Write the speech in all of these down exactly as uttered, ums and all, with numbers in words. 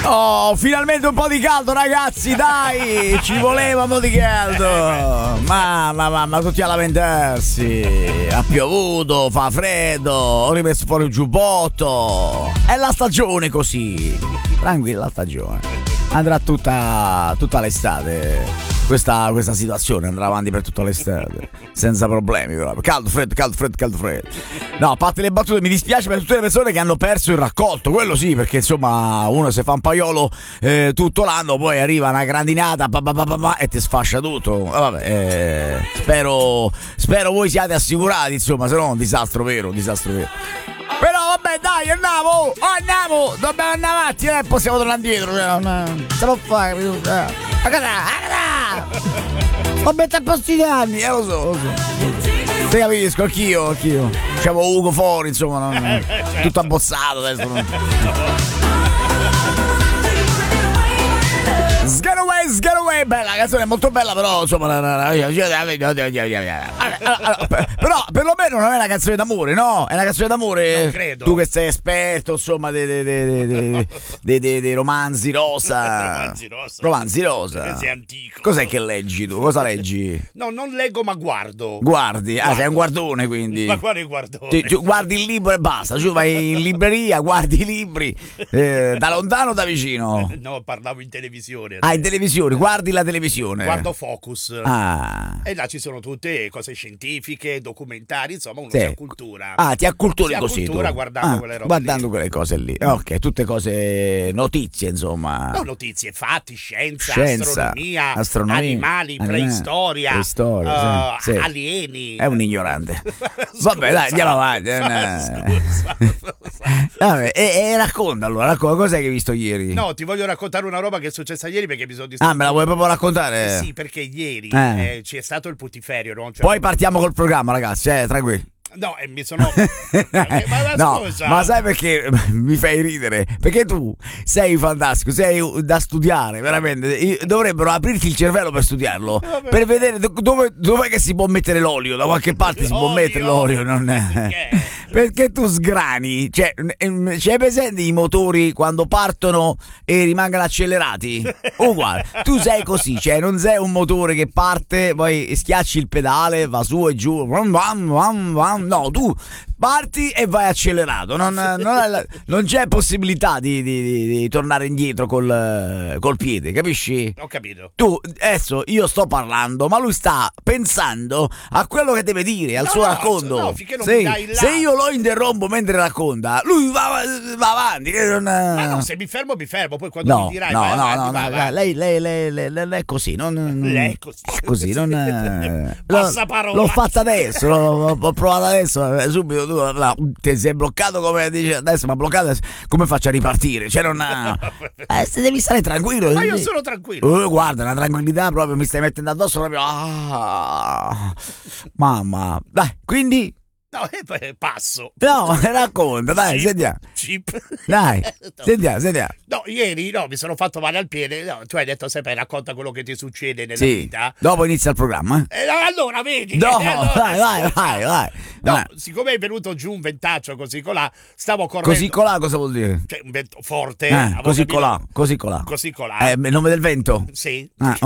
Oh, finalmente un po' di caldo, ragazzi, dai! Ci voleva un po' di caldo! Mamma, mamma, tutti a lamentarsi! Ha piovuto, fa freddo, ho rimesso fuori il giubbotto! È la stagione così! Tranquilla, la stagione! Andrà tutta, tutta l'estate. Questa, questa situazione andrà avanti per tutta l'estate senza problemi, però. Caldo, freddo, caldo, freddo, caldo, freddo. No, a parte le battute, mi dispiace per tutte le persone che hanno perso il raccolto, quello sì, perché insomma uno se fa un paiolo eh, tutto l'anno, poi arriva una grandinata pa, pa, pa, pa, pa, e ti sfascia tutto. Eh, vabbè, eh, spero, spero voi siate assicurati, insomma, se no è un disastro vero, un disastro vero. Però vabbè, dai, andiamo, oh, andiamo, dobbiamo andare avanti, eh, possiamo tornare indietro, se lo fai, eh. Ho messo a posti di anni, eh, lo so, lo so. Te capisco, anch'io, anch'io. C'avevo Ugo fuori, insomma, non, tutto abbozzato adesso. Non. Sgataway, Sgataway, bella, la canzone è molto bella, però insomma. Però perlomeno non è una canzone d'amore, no? È una canzone d'amore. Non credo. Tu che sei esperto, insomma, dei de, de, de, de, de, de romanzi rosa. Romanzi rosa. Romanzi rosa. Sei antico. Cos'è che leggi tu? Cosa leggi? No, non leggo, ma guardo. Guardi, Guardo. Ah, sei un guardone, quindi. Ma quale guardone? Ti, tu guardi il libro e basta. Tu vai in libreria, guardi i libri eh, da lontano o da vicino? No, parlavo in televisione. Ah, in televisione, guardi la televisione. Guardo Focus. Ah. E là ci sono tutte cose scientifiche, documentari, insomma, uno Sì. si accultura. Ah, ti acculturi Si così accultura tu. guardando Ah, quelle robe guardando lì. quelle cose lì. Ok, tutte cose, notizie, insomma. No, notizie, fatti, scienza, Scienza, astronomia, astronomia, animali, animali, preistoria, preistoria, uh, sì, sì. alieni. È un ignorante. Vabbè, dai, andiamo avanti. eh, Scusa, scusa. Vabbè, e, e racconta allora, racconta, cos'è che hai visto ieri? No, ti voglio raccontare una roba che è successa ieri perché mi sono distratto. Ah, me la vuoi proprio raccontare? Eh sì, perché ieri Eh. eh, c'è stato il putiferio, no? Cioè, Poi partiamo col programma, ragazzi, eh, tranquilli. No, e mi sono. Eh, ma, ma No, scusa. ma sai perché mi fai ridere? Perché tu sei fantastico, sei da studiare, veramente. Io- Dovrebbero aprirti il cervello per studiarlo, Vabbè. per vedere do- dove dov'è che si può mettere l'olio. Da qualche parte si può Olio? mettere l'olio, non è. Perché? Perché tu sgrani, cioè, ehm, c'è presente i motori quando partono e rimangono accelerati? Uguale, tu sei così, cioè non sei un motore che parte, poi schiacci il pedale, va su e giù, vam, vam, vam, vam. No, tu parti e vai accelerato, non, non, è- non c'è possibilità di, di- di- di tornare indietro col, col piede, capisci? Ho capito. Tu, adesso io sto parlando, ma lui sta pensando a quello che deve dire, al No, suo no, racconto. no, finché non se, mi dai là. se io lo interrompo mentre racconta, lui va, va avanti. Che non, Ma no, se mi fermo, mi fermo. Poi quando no, mi dirai, no, vai no, avanti, no, vai no, avanti. lei, lei, lei, lei, lei- lei è così, non, Lei è così. è così, non eh, Passaparola. l'ho fatta adesso, l'ho, l'ho provata adesso, eh, subito tu là, ti sei bloccato come dice adesso, ma bloccato adesso, come faccio a ripartire? Cioè non eh, se devi stare tranquillo. Ma io sì. sono tranquillo. Oh, guarda, una tranquillità proprio mi stai mettendo addosso proprio. Ah, mamma. Dai, quindi No, e poi passo. no, racconta, dai, Chip, sentiamo. chip. Dai, No. sentiamo, sentiamo. No, ieri no, mi sono fatto male al piede. No, tu hai detto sempre racconta quello che ti succede nella Sì, vita. dopo inizia il programma. E allora vedi. No, eh, allora, vai, vai, vai, vai. No, Vai. siccome è venuto giù un ventaccio così colà, stavo correndo. Così colà cosa vuol dire? Cioè, un vento forte. Eh, avevo così capito? colà, così colà. Così colà. Eh, il nome del vento? Sì. Ah,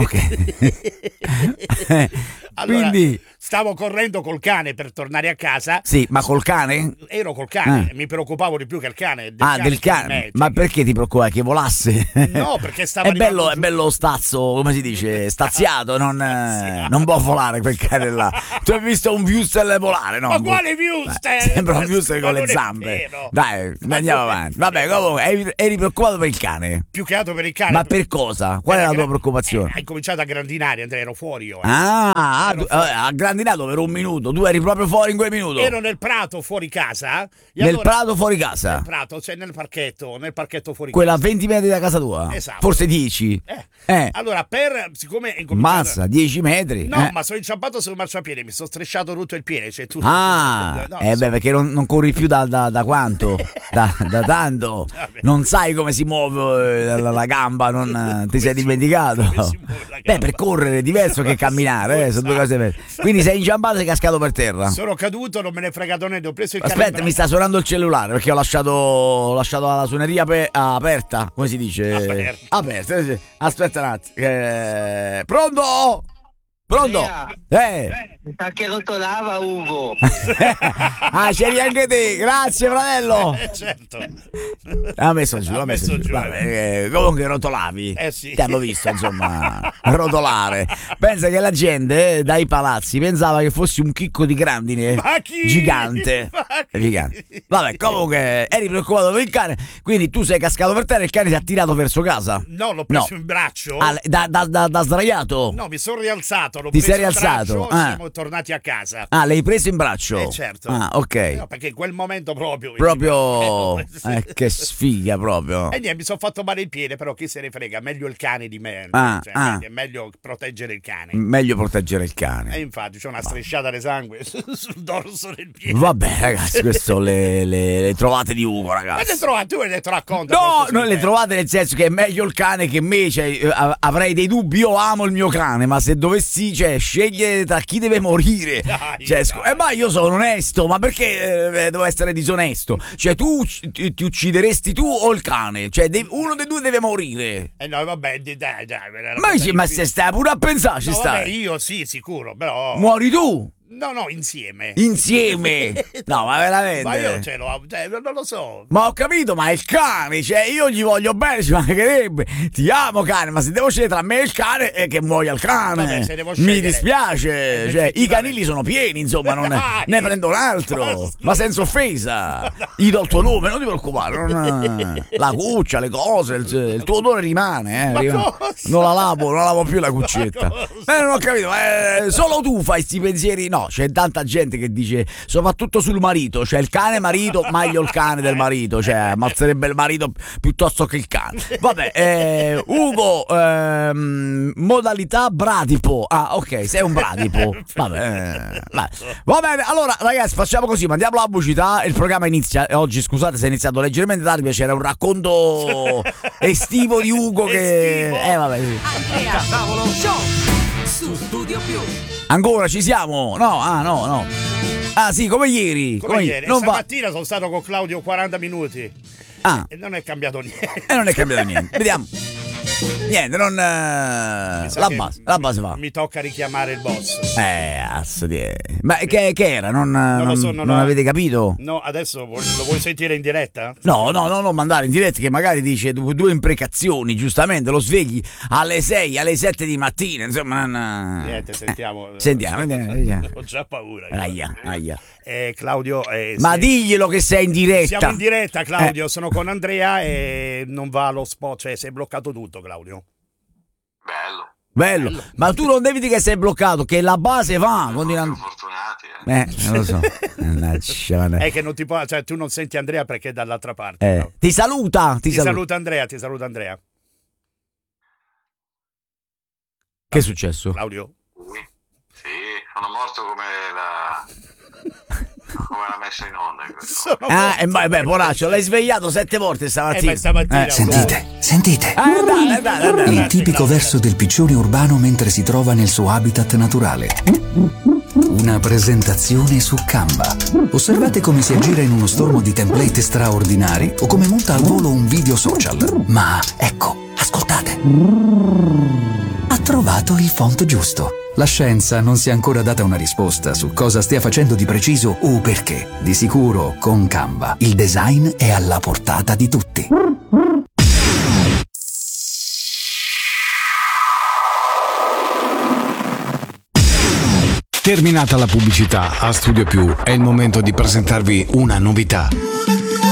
ok. Allora, Quindi, stavo correndo col cane per tornare a casa. sì, ma col cane? Ero col cane, Ah. mi preoccupavo di più che il cane. Ah, del che di cane. me, Ma cioè, perché ti preoccupa che volasse? No, perché stava È bello, arrivando è giù. bello stazzo, come si dice? Staziato, non, eh, non può volare quel cane là. Tu hai visto un Wüstel volare, no? Ma quale Wüstel? Eh, Sembra un Wüstel Ma con le non è zampe. vero. Dai, Ma andiamo non è avanti. vero. Vabbè, comunque, eri, eri preoccupato per il cane. Più che altro per il cane. Ma per cosa? Qual è la tua gra- preoccupazione? Eh, hai cominciato a grandinare, Andrea, ero fuori io. eh. Ah, ah, Ero tu- fuori. eh, ha grandinato per un minuto. Tu eri proprio fuori in quel minuto. Ero nel prato fuori casa. E Nel allora- prato fuori casa. Nel prato, cioè nel parchetto, nel parchetto fuori Quella a casa. venti metri da casa tua. Esatto. Forse dieci. Eh. Eh. Allora, per siccome è incominciato- Mazza, dieci metri. No, eh. ma sono inciampato sul marciapiede, mi sono strisciato tutto il piede, cioè tutto. Ah, no, eh so- beh, perché non, non corri più da, da, da quanto? Da, da tanto? Vabbè. Non sai come si muove eh, la, la gamba, non eh, ti sei dimenticato? come si muove la Beh, gamba? per correre è diverso che camminare, eh, sono due cose vere. Quindi sei inciampato e sei cascato per terra. Sono caduto, non me ne è fregato niente, ho preso il cane. Aspetta, mi sta suonando il cellulare perché ho lasciato, ho lasciato la suoneria pe- aperta, come si dice? Aperta. Aperta, sì. Aspetta un attimo. Eh, pronto? Pronto? Eh. Mi sa che rotolava Ugo. Ah, c'eri anche te, grazie fratello. Eh, certo. Ha messo giù, ha messo, messo giù. giù. Vabbè, eh, comunque rotolavi. Eh sì. Ti hanno visto, insomma, rotolare. Pensa che la gente eh, dai palazzi pensava che fossi un chicco di grandine Ma chi? gigante. Ma chi? Gigante. Vabbè, comunque eri preoccupato per il cane, quindi tu sei cascato per terra e il cane si è tirato verso casa. No, l'ho preso No. in braccio. Ah, da, da, da, da sdraiato? No, mi sono rialzato, l'ho Ti preso sei in rialzato? braccio, Ah. siamo tornati a casa. Ah, l'hai preso in braccio? Eh, certo. Ah, ok. No, perché in quel momento proprio. Proprio Sì. eh, che sfiga proprio. E niente, mi sono fatto male il piede, però chi se ne frega, meglio il cane di me. Ah, Cioè, ah. È meglio proteggere il cane. Meglio proteggere il E cane. infatti c'è una strisciata di sangue sul dorso del piede. Vabbè, ragazzi, queste sono le, le- le trovate di Ugo, Ma le ragazzi. trovate, tu hai detto racconta. No, qualcosa non di le te. trovate nel senso che è meglio il cane che me, cioè, eh, av- avrei dei dubbi, io amo il mio cane, ma se dovessi, cioè, scegliere tra chi deve morire, Dai, cioè, scu- dai. eh, ma io sono onesto, ma perché eh, devo essere disonesto? Cioè, tu ucc- ti, ti uccideresti tu o il cane? Cioè, de- uno dei due deve morire. Eh no, vabbè, dai, dai. dai, me la Ma, racconta ma di- se stai pure a pensare, ci No, vabbè, stai. io sì, sicuro, però. Muori tu, No, no, insieme. insieme. No, ma veramente. Ma io ce l'ho, cioè, non lo so. Ma ho capito, ma è il cane, cioè io gli voglio bene, ci mancherebbe. Ti amo cane, ma se devo scegliere tra me e il cane è che muoia il cane. Vabbè, se devo Mi scegliere- dispiace, Eh, cioè i effettivamente. canili sono pieni, insomma, non Dai! ne prendo un altro, Ma- ma senza offesa. Gli do il tuo nome, non ti preoccupare, non- la cuccia, le cose, il, il tuo odore rimane, eh, Ma rimane. cosa? Non la lavo, non la lavo più la cuccetta. Ma cosa? Eh, non ho capito, ma, eh, solo tu fai sti pensieri, no, c'è tanta gente che dice, soprattutto sul marito, cioè il cane marito, meglio il cane del marito, cioè ammazzerebbe il marito piuttosto che il cane. Vabbè, eh, Ugo, ehm, modalità bradipo. Ah, ok, sei un bradipo. Vabbè, eh, vai. Va bene, allora ragazzi, facciamo così, mandiamo la pubblicità, il programma inizia oggi, scusate se è iniziato leggermente tardi, perché c'era un racconto estivo di Ugo che... Estivo? Eh, vabbè, sì. Andrea Tavolo Show su Studio Più. Ancora ci siamo? No, ah no, no. Ah sì, come ieri. Come ieri, Non va... stamattina sono stato con Claudio quaranta minuti Ah, e non è cambiato niente. e non è cambiato niente. Vediamo. Niente, non... eh, Mi sa La che base, la base mi- va. Mi tocca richiamare il boss. Eh, azzo di... Ma che, che era? Non, non, lo so, non non ho- avete capito? No, adesso vuoi- lo vuoi sentire in diretta? No, no, no, non mandare in diretta che magari dice due, due imprecazioni, giustamente, lo svegli alle sei, alle sette di mattina, insomma... Non... Niente, sentiamo. Eh, sentiamo, vediamo, vediamo. Ho già paura. Aia, aia. Eh, Claudio, eh, Ma sì. diglielo che sei in diretta. Siamo in diretta, Claudio. Eh. Sono con Andrea e non va lo spot, cioè si è bloccato tutto, Claudio. Bello, Bello. Ma tu non devi dire che sei bloccato, che la base va. Continuando. fortunati, eh. Eh, non lo so. Mannaggia, mannaggia. È che non ti può, cioè tu non senti Andrea perché è dall'altra parte. Eh, no? ti saluta, ti, Ti saluta. saluta Andrea, ti saluta Andrea. Che è successo? Claudio. Sì, sono morto come la come l'ha messa in onda questo. Sono Ah, e beh, beh, poraccio, l'hai svegliato sette volte Eh, stamattina. ma stamattina. Eh, Sentite, sentite. Eh, dai, dai, dai, dai. Il tipico verso del piccione urbano mentre si trova nel suo habitat naturale. Una presentazione su Canva. Osservate come si aggira in uno stormo di template straordinari o come monta al volo un video social. Ma ecco, ascoltate. Ha trovato il font giusto. La scienza non si è ancora data una risposta su cosa stia facendo di preciso o perché. Di sicuro, con Canva, il design è alla portata di tutti. Terminata la pubblicità, a Studio Più è il momento di presentarvi una novità.